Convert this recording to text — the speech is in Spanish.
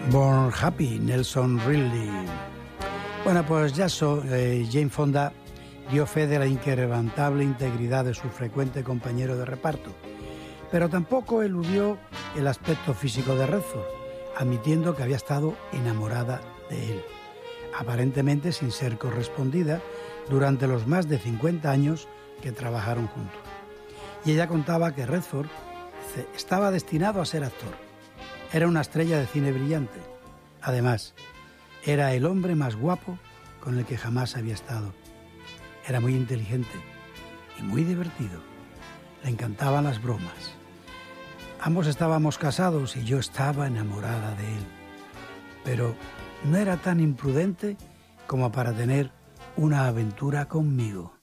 Born Happy, Nelson Riddle. Bueno, pues Jane Fonda dio fe de la inquebrantable integridad de su frecuente compañero de reparto, pero tampoco eludió el aspecto físico de Redford, admitiendo que había estado enamorada de él, aparentemente sin ser correspondida durante los más de 50 años que trabajaron juntos. Y ella contaba que Redford estaba destinado a ser actor. Era una estrella de cine brillante. Además, era el hombre más guapo con el que jamás había estado. Era muy inteligente y muy divertido. Le encantaban las bromas. Ambos estábamos casados y yo estaba enamorada de él. Pero no era tan imprudente como para tener una aventura conmigo.